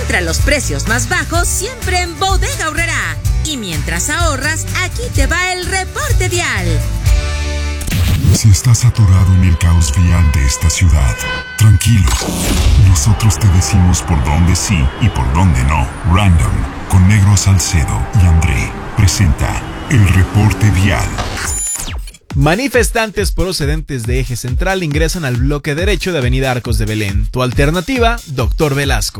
Encuentra los precios más bajos siempre en Bodega Aurrerá. Y mientras ahorras, aquí te va el reporte vial. Si estás atorado en el caos vial de esta ciudad, tranquilo. Nosotros te decimos por dónde sí y por dónde no. Random, con Negro Salcedo y André, presenta el reporte vial. Manifestantes procedentes de Eje Central ingresan al bloque derecho de Avenida Arcos de Belén. Tu alternativa, Dr. Velasco.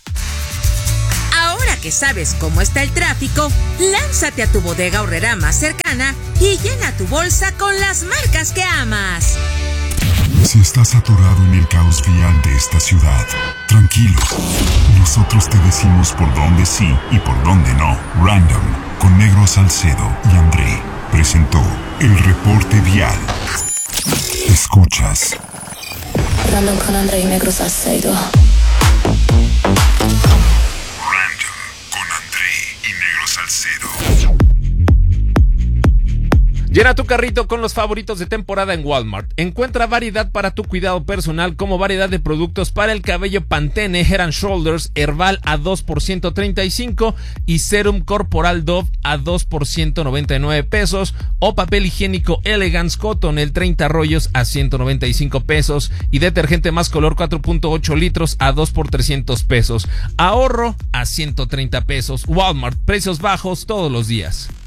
Ahora que sabes cómo está el tráfico, lánzate a tu Bodega Aurrerá más cercana y llena tu bolsa con las marcas que amas. Si estás atorado en el caos vial de esta ciudad, tranquilo. Nosotros te decimos por dónde sí y por dónde no. Random, con Negro Salcedo y André, presentó el reporte vial. Escuchas Random con André y Negro Salcedo. Random con André y Negro Salcedo. Llena tu carrito con los favoritos de temporada en Walmart. Encuentra variedad para tu cuidado personal, como variedad de productos para el cabello Pantene Head and Shoulders Herbal a 2 por $135 y Serum Corporal Dove a 2 por $199, o papel higiénico Elegance Cotton el 30 rollos a $195 y detergente Más Color 4.8 litros a 2 por $300. Ahorro a $130. Walmart, precios bajos todos los días.